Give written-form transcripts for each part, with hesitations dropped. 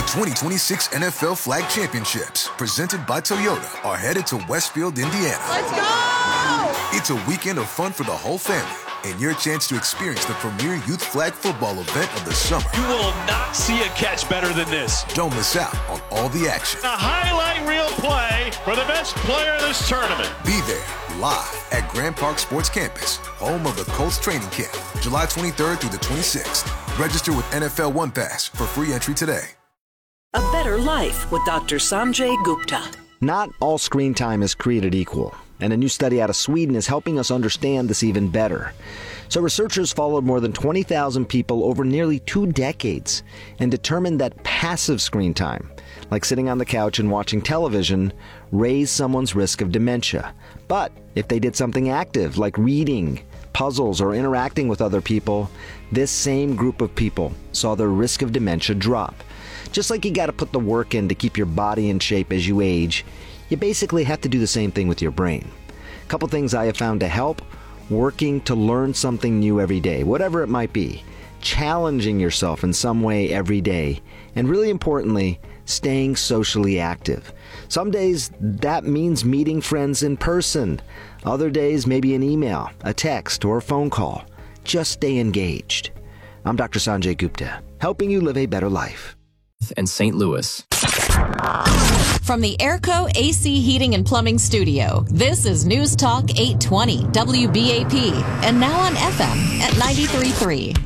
2026 NFL Flag Championships, presented by Toyota, are headed to Westfield, Indiana. Let's go! It's a weekend of fun for the whole family and your chance to experience the premier youth flag football event of the summer. You will not see a catch better than this. Don't miss out on all the action. A highlight reel play for the best player in this tournament. Be there live at Grand Park Sports Campus, home of the Colts training camp, July 23rd through the 26th. Register with NFL One Pass for free entry today. A better life with Dr. Sanjay Gupta. Not all screen time is created equal, and a new study out of Sweden is helping us understand this even better. So researchers followed more than 20,000 people over nearly 2 decades and determined that passive screen time, like sitting on the couch and watching television, raised someone's risk of dementia. But if they did something active, like reading, puzzles, or interacting with other people, this same group of people saw their risk of dementia drop. Just like you got to put the work in to keep your body in shape as you age, you basically have to do the same thing with your brain. A couple things I have found to help: working to learn something new every day, whatever it might be, challenging yourself in some way every day, and really importantly, staying socially active. Some days that means meeting friends in person. Other days, maybe an email, a text, or a phone call. Just stay engaged. I'm Dr. Sanjay Gupta, helping you live a better life. And St. Louis. From the Airco AC Heating and Plumbing Studio, this is News Talk 820 WBAP, and now on FM at 93.3.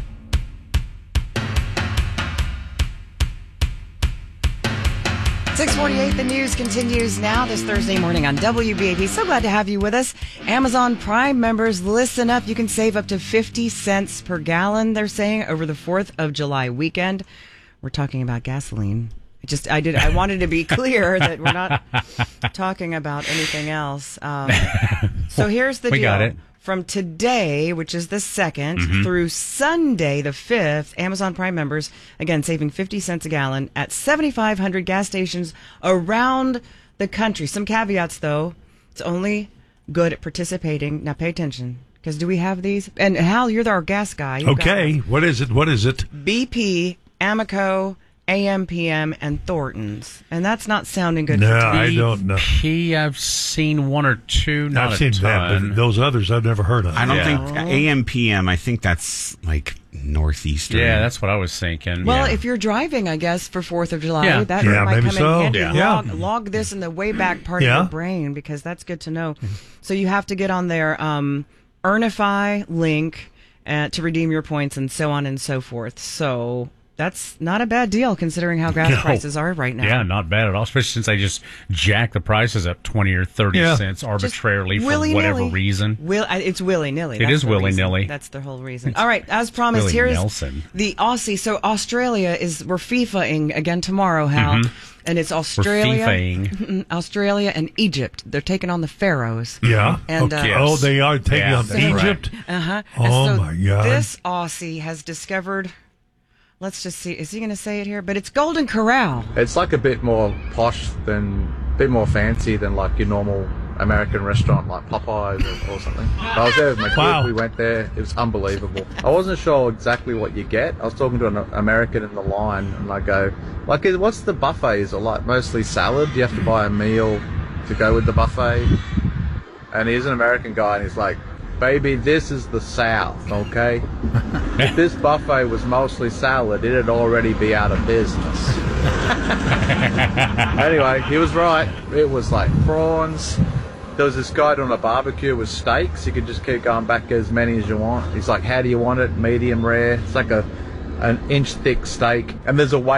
.648, the news continues now this Thursday morning on WBAP. So glad to have you with us. Amazon Prime members, listen up. You can save up to 50 cents per gallon, they're saying, over the 4th of July weekend. We're talking about gasoline. I wanted to be clear that we're not talking about anything else. So here's the deal. We got it. From today, which is the 2nd, through Sunday, the 5th, Amazon Prime members, again, saving 50 cents a gallon at 7,500 gas stations around the country. Some caveats, though. It's only good at participating. Now, pay attention, because do we have these? And Hal, you're our gas guy. Okay. What is it? BP, Amoco, AMPM, and Thornton's. And that's not sounding good. No, for I don't know. I've seen one or two, not I've seen a ton. that, but those others I've never heard of. I don't think AMPM, I think that's like Northeastern. Yeah, that's what I was thinking. Well, if you're driving, I guess, for 4th of July, that might maybe come so. in handy. Yeah. Log this in the way back part of your brain, because that's good to know. So you have to get on their Earnify link to redeem your points and so on and so forth. So that's not a bad deal considering how gas prices are right now. Yeah, not bad at all, especially since they just jacked the prices up 20 or 30 cents arbitrarily for whatever reason. It's willy-nilly. It is willy-nilly. That's the whole reason. All right, as promised, here is the Aussie. So Australia we're FIFAing again tomorrow, Hal. And it's Australia, Australia and Egypt. They're taking on the Faroes. Yeah. And, they are taking on Egypt? Right. Oh, my God. This Aussie has discovered... Let's just see. Is he going to say it here? But it's Golden Corral. It's like a bit more posh a bit more fancy than like your normal American restaurant like Popeyes or something. I was there with my kid. We went there. It was unbelievable. I wasn't sure exactly what you get. I was talking to an American in the line, and I go, like, what's the buffet? Is it like mostly salad? Do you have to buy a meal to go with the buffet? And he's an American guy, and he's like, baby, this is the South, okay? If this buffet was mostly salad, it'd already be out of business. Anyway, he was right. It was like prawns. There was this guy doing a barbecue with steaks. You could just keep going back as many as you want. He's like, how do you want it? Medium rare. It's like an inch thick steak. And there's a